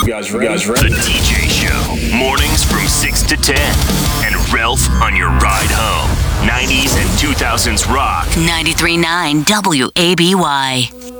You guys ready? The DJ Show. Mornings from 6 to 10. And Ralph on your ride home. 90s and 2000s rock. 93.9 WABY.